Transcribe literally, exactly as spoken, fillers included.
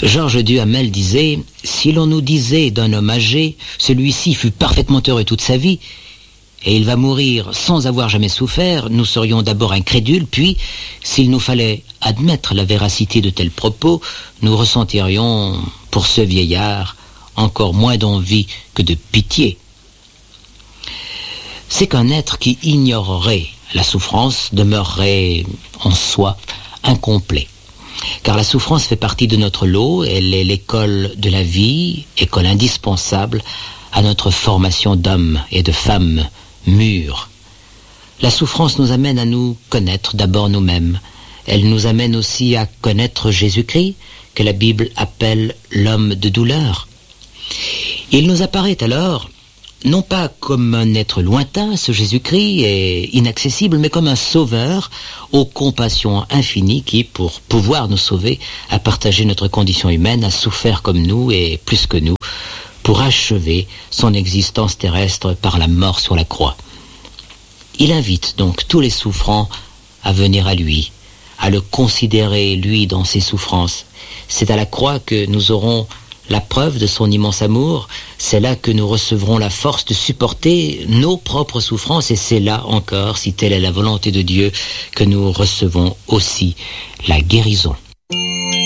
Georges Duhamel disait « Si l'on nous disait d'un homme âgé, celui-ci fut parfaitement heureux toute sa vie, et il va mourir sans avoir jamais souffert, nous serions d'abord incrédules, puis, s'il nous fallait admettre la véracité de tels propos, nous ressentirions, pour ce vieillard, encore moins d'envie que de pitié. » C'est qu'un être qui ignorerait la souffrance demeurerait en soi incomplet. Car la souffrance fait partie de notre lot, elle est l'école de la vie, école indispensable à notre formation d'hommes et de femmes mûrs. La souffrance nous amène à nous connaître d'abord nous-mêmes. Elle nous amène aussi à connaître Jésus-Christ, que la Bible appelle l'homme de douleur. Il nous apparaît alors non pas comme un être lointain, ce Jésus-Christ, et inaccessible, mais comme un sauveur aux compassions infinies qui, pour pouvoir nous sauver, a partagé notre condition humaine, a souffert comme nous et plus que nous, pour achever son existence terrestre par la mort sur la croix. Il invite donc tous les souffrants à venir à lui, à le considérer, lui, dans ses souffrances. C'est à la croix que nous aurons la preuve de son immense amour, c'est là que nous recevrons la force de supporter nos propres souffrances, et c'est là encore, si telle est la volonté de Dieu, que nous recevons aussi la guérison.